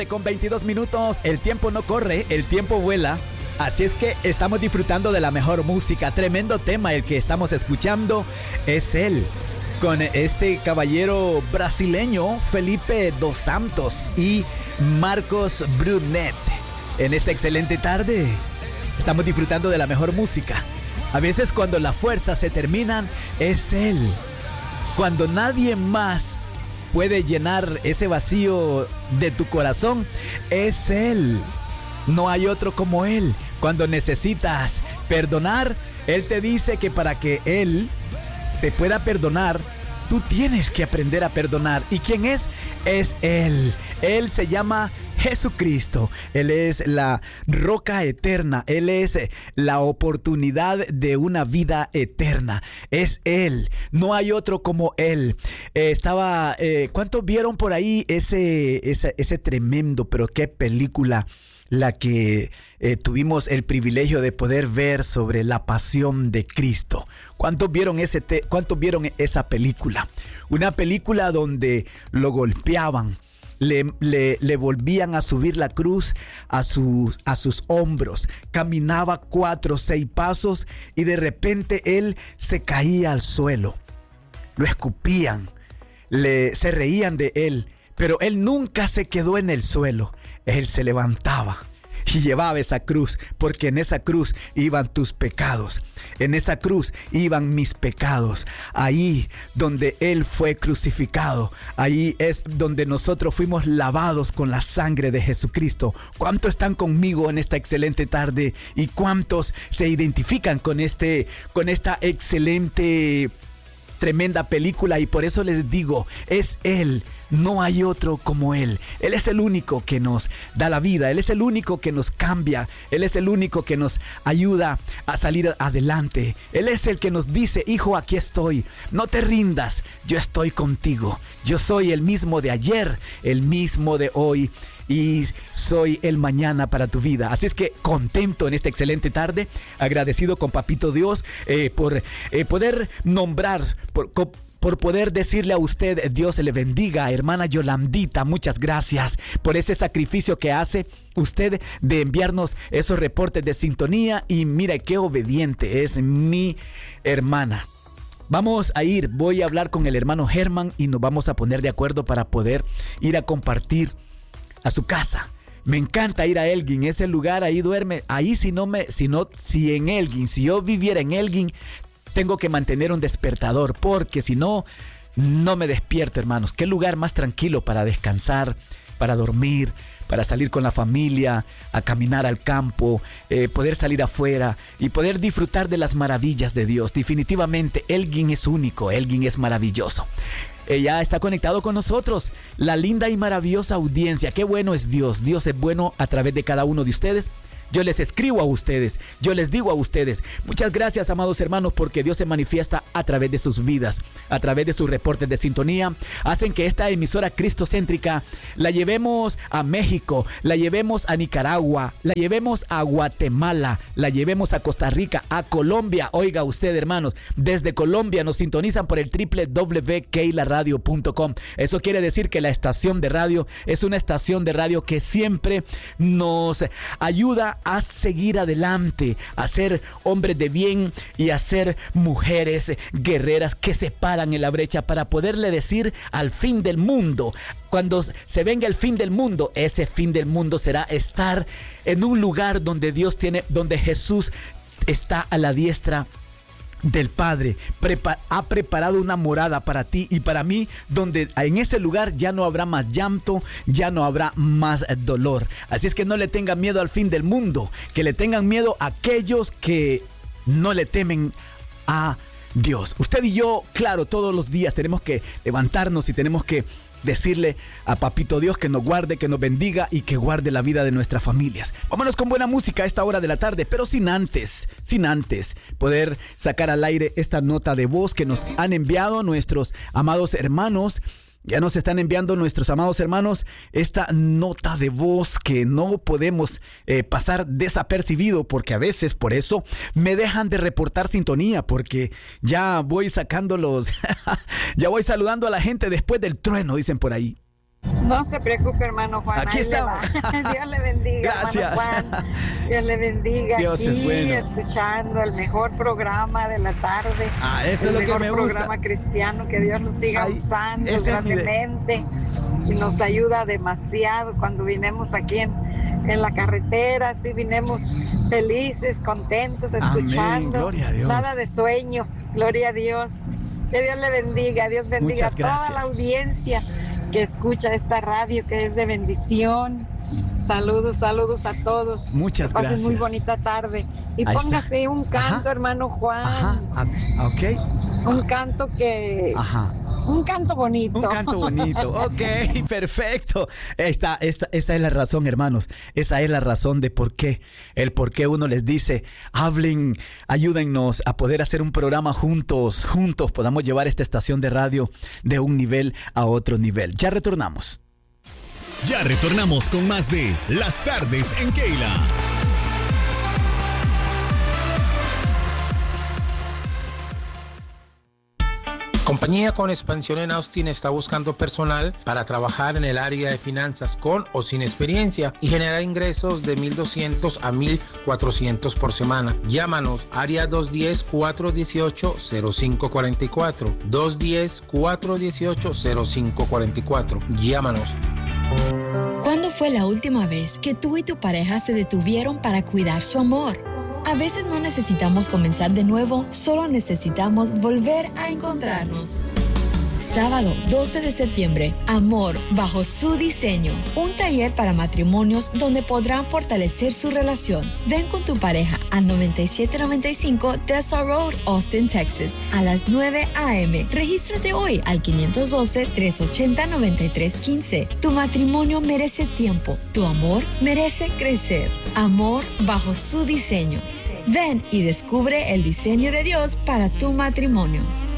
Con 22 minutos, el tiempo no corre, el tiempo vuela. Así es que estamos disfrutando de la mejor música. Tremendo tema el que estamos escuchando es él, con este caballero brasileño Felipe dos Santos y Marcos Brunet. En esta excelente tarde estamos disfrutando de la mejor música. A veces cuando las fuerzas se terminan, es él. Cuando nadie más puede llenar ese vacío de tu corazón, es él. No hay otro como él. Cuando necesitas perdonar, él te dice que para que él te pueda perdonar, tú tienes que aprender a perdonar. ¿Y quién es? Es él. Él se llama Jesucristo. Él es la roca eterna. Él es la oportunidad de una vida eterna. Es él. No hay otro como él. ¿Cuántos vieron por ahí ese tremendo, pero qué película, la que tuvimos el privilegio de poder ver sobre la pasión de Cristo? ¿Cuántos vieron esa película? Una película donde lo golpeaban, le volvían a subir la cruz a sus hombros, caminaba 4 o 6 pasos y de repente él se caía al suelo, lo escupían, se reían de él, pero él nunca se quedó en el suelo. Él se levantaba y llevaba esa cruz, porque en esa cruz iban tus pecados, en esa cruz iban mis pecados. Ahí donde él fue crucificado, ahí es donde nosotros fuimos lavados con la sangre de Jesucristo. ¿Cuántos están conmigo en esta excelente tarde? ¿Y cuántos se identifican con esta excelente, tremenda película? Y por eso les digo, es él. No hay otro como él. Él es el único que nos da la vida. Él es el único que nos cambia. Él es el único que nos ayuda a salir adelante. Él es el que nos dice: hijo, aquí estoy. No te rindas. Yo estoy contigo. Yo soy el mismo de ayer, el mismo de hoy, y soy el mañana para tu vida. Así es que contento en esta excelente tarde, agradecido con Papito Dios por poder nombrar, por poder decirle a usted: Dios le bendiga. Hermana Yolandita, muchas gracias por ese sacrificio que hace usted de enviarnos esos reportes de sintonía. Y mira qué obediente es mi hermana. Voy a hablar con el hermano Germán y nos vamos a poner de acuerdo para poder ir a compartir a su casa. Me encanta ir a Elgin, ese lugar, ahí duerme. Ahí si yo viviera en Elgin, tengo que mantener un despertador, porque si no, no me despierto, hermanos. Qué lugar más tranquilo para descansar, para dormir, para salir con la familia, a caminar al campo, poder salir afuera y poder disfrutar de las maravillas de Dios. Definitivamente, Elgin es único, Elgin es maravilloso. Ya está conectado con nosotros la linda y maravillosa audiencia. Qué bueno es Dios. Dios es bueno a través de cada uno de ustedes. Yo les escribo a ustedes, yo les digo a ustedes: muchas gracias, amados hermanos, porque Dios se manifiesta a través de sus vidas, a través de sus reportes de sintonía. Hacen que esta emisora cristocéntrica la llevemos a México, la llevemos a Nicaragua, la llevemos a Guatemala, la llevemos a Costa Rica, a Colombia. Oiga usted, hermanos, desde Colombia nos sintonizan por el www.keilaradio.com. Eso quiere decir que la estación de radio es una estación de radio que siempre nos ayuda a seguir adelante, a ser hombres de bien y a ser mujeres guerreras que se paran en la brecha para poderle decir al fin del mundo: cuando se venga el fin del mundo, ese fin del mundo será estar en un lugar donde donde Jesús está a la diestra del Padre. Ha preparado una morada para ti y para mí, donde en ese lugar ya no habrá más llanto, ya no habrá más dolor. Así es que no le tengan miedo al fin del mundo, que le tengan miedo a aquellos que no le temen a Dios. Usted y yo, claro, todos los días tenemos que levantarnos y tenemos que decirle a Papito Dios que nos guarde, que nos bendiga y que guarde la vida de nuestras familias. Vámonos con buena música a esta hora de la tarde, pero sin antes poder sacar al aire esta nota de voz que nos han enviado nuestros amados hermanos. Ya nos están enviando nuestros amados hermanos esta nota de voz que no podemos pasar desapercibido, porque a veces por eso me dejan de reportar sintonía, porque ya voy sacando ya voy saludando a la gente después del trueno, dicen por ahí. No se preocupe, hermano Juan. Aquí estamos. Dios le bendiga, gracias. hermano Juan. Dios le bendiga. Dios aquí, es bueno. Escuchando el mejor programa de la tarde. Eso es lo que me gusta. El mejor programa cristiano. Que Dios nos siga usando grandemente. Y nos ayuda demasiado cuando vinimos aquí en la carretera. Sí, vinimos felices, contentos, escuchando. Amén. Gloria a Dios. Nada de sueño. Gloria a Dios. Que Dios le bendiga. Dios bendiga a toda la audiencia que escucha esta radio, que es de bendición. Saludos a todos. Muchas gracias. Pasen muy bonita tarde. Y ahí póngase un canto, hermano Juan. Ok. Un canto que... Un canto bonito. Un canto bonito. Ok, perfecto. Esa es la razón, hermanos. Esa es la razón de por qué. El por qué uno les dice, hablen, ayúdennos a poder hacer un programa juntos podamos llevar esta estación de radio de un nivel a otro nivel. Ya retornamos con más de Las Tardes en Keila. Compañía con expansión en Austin está buscando personal para trabajar en el área de finanzas con o sin experiencia y generar ingresos de $1,200 a $1,400 por semana. Llámanos, área 210-418-0544. 210-418-0544. Llámanos. ¿Cuándo fue la última vez que tú y tu pareja se detuvieron para cuidar su amor? A veces no necesitamos comenzar de nuevo, solo necesitamos volver a encontrarnos. Sábado 12 de septiembre, Amor bajo su diseño. Un taller para matrimonios donde podrán fortalecer su relación. Ven con tu pareja al 9795 Tessa Road, Austin, Texas, a las 9 a.m. Regístrate hoy al 512-380-9315. Tu matrimonio merece tiempo. Tu amor merece crecer. Amor bajo su diseño. Ven y descubre el diseño de Dios para tu matrimonio.